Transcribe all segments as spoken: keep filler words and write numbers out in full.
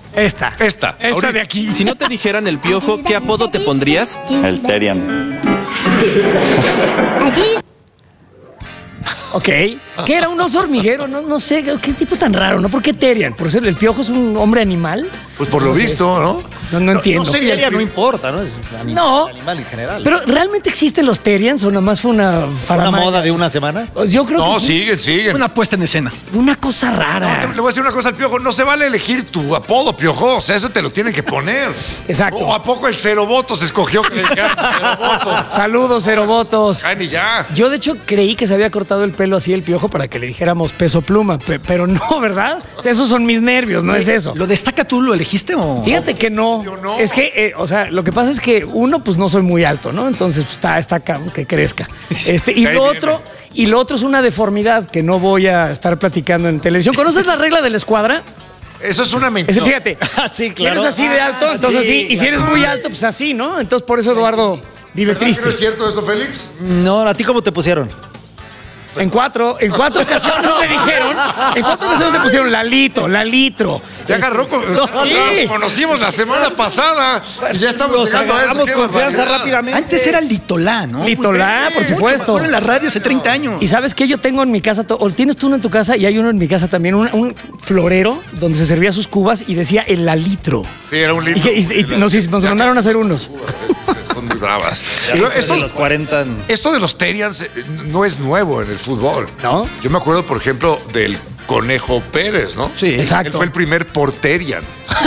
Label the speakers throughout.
Speaker 1: Esta.
Speaker 2: Esta.
Speaker 1: Esta
Speaker 2: Ahorita.
Speaker 1: de aquí.
Speaker 3: Si no te dijeran el Piojo, ¿qué apodo te pondrías?
Speaker 4: El Terian.
Speaker 1: Ok. ¿Qué era un oso hormiguero? No, no sé, qué tipo tan raro, ¿no? ¿Por qué Terian? ¿Por ser el Piojo es un hombre animal?
Speaker 2: Pues por lo visto, ¿no?
Speaker 1: No, no entiendo.
Speaker 2: No sería
Speaker 5: Terian
Speaker 2: el
Speaker 5: no
Speaker 2: pri-
Speaker 5: importa, ¿no? Es anim-
Speaker 1: No.
Speaker 5: animal en general.
Speaker 1: Pero ¿realmente existen los Terians o nomás fue una
Speaker 5: ¿Una
Speaker 1: faramaya?
Speaker 5: moda de una semana?
Speaker 1: Pues yo creo
Speaker 2: No,
Speaker 1: que sí.
Speaker 2: siguen, siguen.
Speaker 6: Una puesta en escena.
Speaker 1: Una cosa
Speaker 2: No,
Speaker 1: rara.
Speaker 2: te- le voy a decir una cosa al Piojo. No se vale elegir tu apodo, Piojo. O sea, eso te lo tienen que poner.
Speaker 1: Exacto.
Speaker 2: ¿O a poco el cero votos escogió que le dijeran cero votos?
Speaker 1: Saludos, cero votos.
Speaker 2: Ay, ni ya.
Speaker 1: Yo, de hecho, creí que se había cortado el pelo así el Piojo para que le dijéramos peso pluma, pe- pero no, ¿verdad? O sea, esos son mis nervios, no es eso.
Speaker 6: ¿Lo destaca tú? ¿Lo elegiste o...?
Speaker 1: Fíjate que no.
Speaker 2: Yo no.
Speaker 1: Es que, eh, o sea, lo que pasa es que uno, pues no soy muy alto, ¿no? Entonces, pues, está, está acá, que crezca. Este, y
Speaker 2: Ahí
Speaker 1: lo
Speaker 2: viene.
Speaker 1: otro, y lo otro es una deformidad que no voy a estar platicando en televisión. ¿Conoces la regla de la escuadra?
Speaker 2: Eso es una
Speaker 1: Ese,
Speaker 2: mentira.
Speaker 1: fíjate,
Speaker 5: Ah, sí,
Speaker 1: si
Speaker 5: claro.
Speaker 1: eres así de alto,
Speaker 5: Ah,
Speaker 1: entonces
Speaker 5: sí,
Speaker 1: así. Y si eres muy alto, pues así, ¿no? Entonces, por eso Eduardo vive
Speaker 2: ¿Verdad que
Speaker 1: triste.
Speaker 2: no es cierto eso, Félix?
Speaker 5: No, ¿a ti cómo te pusieron?
Speaker 1: En cuatro, en cuatro ocasiones te dijeron, en cuatro ocasiones te pusieron Lalito, Lalitro.
Speaker 2: Se agarró con.
Speaker 1: sí.
Speaker 2: Nos conocimos la semana pasada y ya estamos
Speaker 5: Nos
Speaker 2: llegando a eso.
Speaker 5: agarramos
Speaker 2: ¡Qué
Speaker 5: confianza
Speaker 2: barbaridad!
Speaker 5: rápidamente.
Speaker 6: Antes era Litolá, ¿no?
Speaker 1: Litolá, por
Speaker 6: Mucho
Speaker 1: supuesto.
Speaker 6: mejor en la radio hace treinta años.
Speaker 1: Y sabes que yo tengo en mi casa, to- o tienes tú uno en tu casa y hay uno en mi casa también, un, un florero donde se servía sus cubas y decía el Lalitro.
Speaker 2: Sí, era un
Speaker 1: Y,
Speaker 2: litro.
Speaker 1: que- y- y nos, nos mandaron a hacer unos.
Speaker 2: Son muy bravas.
Speaker 5: Ya
Speaker 2: Pero
Speaker 5: después
Speaker 2: esto,
Speaker 5: de los cuarenta...
Speaker 2: esto de los Terians eh, no es nuevo en el fútbol.
Speaker 1: ¿No?
Speaker 2: Yo me acuerdo, por ejemplo, del Conejo Pérez, ¿no?
Speaker 6: Sí.
Speaker 1: Exacto.
Speaker 2: Él fue el primer porterian.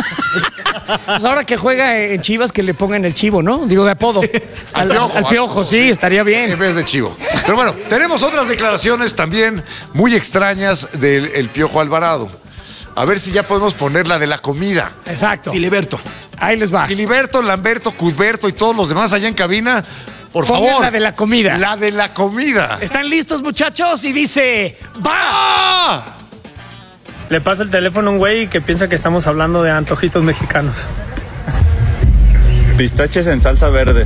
Speaker 1: Pues ahora que juega en Chivas, que le pongan el chivo, ¿no? Digo, de apodo. Al,
Speaker 2: Piojo,
Speaker 1: al Piojo, sí, estaría
Speaker 2: En
Speaker 1: bien.
Speaker 2: vez de chivo. Pero bueno, tenemos otras declaraciones también muy extrañas del el Piojo Alvarado. A ver si ya podemos poner la de la comida.
Speaker 1: Exacto.
Speaker 6: Filiberto.
Speaker 1: Ahí les va.
Speaker 2: Filiberto, Lamberto, Cudberto y todos los demás allá en cabina, por
Speaker 1: Pongan
Speaker 2: favor.
Speaker 1: la de la comida.
Speaker 2: La de la comida.
Speaker 1: ¿Están listos, muchachos? Y dice, ¡va!
Speaker 2: ¡Ah!
Speaker 7: Le pasa el teléfono a un güey que piensa que estamos hablando de antojitos mexicanos.
Speaker 4: Pistaches en salsa verde.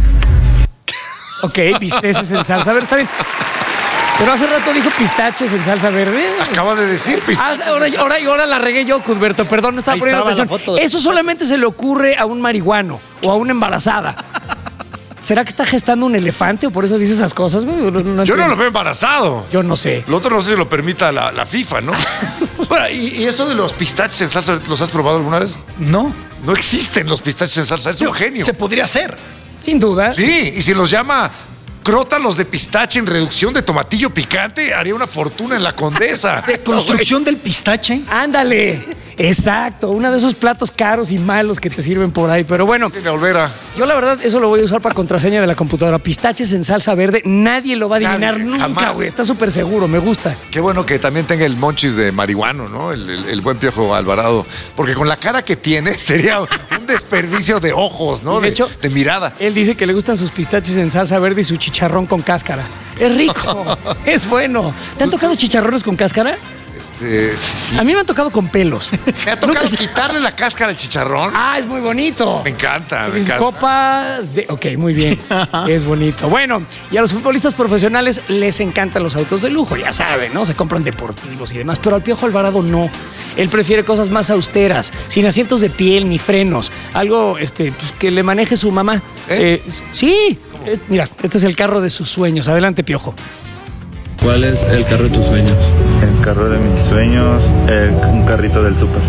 Speaker 1: Ok, bisteces en salsa verde, está bien. Pero hace rato dijo pistaches en salsa verde.
Speaker 2: Acaba de decir
Speaker 1: Ah,
Speaker 2: pistaches.
Speaker 1: ahora, ahora, ahora la regué yo, Cudberto, perdón, no estaba
Speaker 5: Ahí
Speaker 1: poniendo
Speaker 5: estaba la
Speaker 1: atención.
Speaker 5: foto de-
Speaker 1: Eso solamente se le ocurre a un marihuano o a una embarazada. ¿Será que está gestando un elefante o por eso dice esas cosas? güey? No, no
Speaker 2: Yo no
Speaker 1: entiendo.
Speaker 2: lo veo embarazado.
Speaker 1: Yo no sé.
Speaker 2: Lo otro no sé si lo permita la, la FIFA, ¿no? Bueno, y, y eso de los pistaches en salsa, ¿los has probado alguna vez?
Speaker 6: No.
Speaker 2: No existen los pistaches en salsa, es un genio.
Speaker 6: Se podría hacer.
Speaker 1: Sin duda.
Speaker 2: Sí, y si los llama crótalos de pistache en reducción de tomatillo picante, haría una fortuna en la Condesa.
Speaker 6: De construcción del pistache.
Speaker 1: Ándale. Exacto. Uno de esos platos caros y malos que te sirven por ahí. Pero bueno,
Speaker 2: Sin Olvera.
Speaker 1: yo la verdad eso lo voy a usar para contraseña de la computadora. Pistaches en salsa verde. Nadie lo va a adivinar
Speaker 2: Nadie,
Speaker 1: nunca,
Speaker 2: jamás.
Speaker 1: güey. Está súper seguro. Me gusta.
Speaker 2: Qué bueno que también tenga el monchis de marihuano, ¿no? El, el- el buen Piojo Alvarado. Porque con la cara que tiene sería un desperdicio de ojos, ¿no?
Speaker 1: Y de hecho-
Speaker 2: de mirada.
Speaker 1: Él dice que le gustan sus pistaches en salsa verde y su chicharrón con cáscara. Es rico. Es bueno. ¿Te han tocado chicharrones con cáscara?
Speaker 2: Este, sí.
Speaker 1: A mí me han tocado con pelos.
Speaker 2: ¿Me ha tocado quitarle la cáscara al chicharrón?
Speaker 1: Ah, es muy bonito.
Speaker 2: Me encanta, me
Speaker 1: Es
Speaker 2: encanta.
Speaker 1: copa de... Ok, muy bien. Es bonito. Bueno, y a los futbolistas profesionales les encantan los autos de lujo, ya saben, ¿no? Se compran deportivos y demás, pero al Piojo Alvarado no. Él prefiere cosas más austeras, sin asientos de piel ni frenos. Algo este, pues, que le maneje su mamá.
Speaker 2: ¿Eh?
Speaker 1: Eh, sí. Eh, mira, este es el carro de sus sueños. Adelante, Piojo.
Speaker 8: ¿Cuál es el carro de tus sueños?
Speaker 4: El carro de mis sueños, el- un carrito del súper.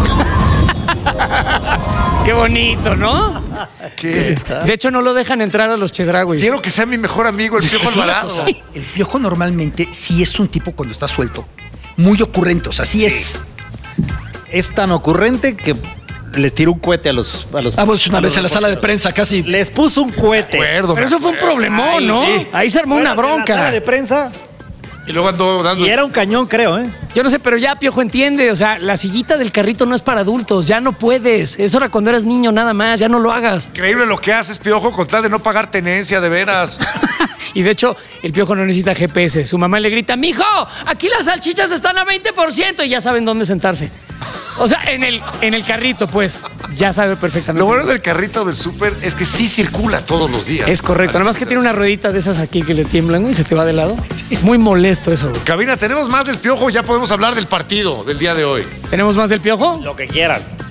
Speaker 1: Qué bonito, ¿no?
Speaker 2: ¿Qué?
Speaker 1: De hecho, no lo dejan entrar a los Chedrauis.
Speaker 2: Quiero que sea mi mejor amigo, el Piojo Alvarado.
Speaker 6: El Piojo normalmente sí es un tipo cuando está suelto. Muy ocurrente. O sea, sí, es.
Speaker 5: Es tan ocurrente que les tiró un cohete a los... A los
Speaker 6: Ah, pues una
Speaker 5: a los
Speaker 6: vez en la sala de prensa casi.
Speaker 5: Les puso un cohete.
Speaker 2: Acuerdo,
Speaker 1: Pero eso fue un problemón, ¿no?
Speaker 5: sí.
Speaker 1: Ahí se armó una
Speaker 5: Fueras en la sala
Speaker 1: bronca.
Speaker 5: de prensa
Speaker 2: Y luego andó dando.
Speaker 5: y era un cañón, creo, ¿eh?
Speaker 1: Yo no sé, pero ya Piojo entiende, o sea, la sillita del carrito no es para adultos, ya no puedes. Eso era cuando eras niño nada más, ya no lo hagas.
Speaker 2: Increíble lo que haces, Piojo, con tal de no pagar tenencia, de veras.
Speaker 1: Y de hecho, el Piojo no necesita G P S. Su mamá le grita, mijo, aquí las salchichas están a veinte por ciento y ya saben dónde sentarse. O sea, en el, en el carrito, pues, ya sabe perfectamente.
Speaker 2: Lo bueno del carrito del súper es que sí circula todos los días.
Speaker 1: Es correcto, nada más que tiene una ruedita de esas aquí que le tiemblan y se te va de lado. Muy molesto eso, güey.
Speaker 2: Cabina, tenemos más del Piojo, ya podemos hablar del partido del día de hoy.
Speaker 1: ¿Tenemos más del Piojo?
Speaker 5: Lo que quieran.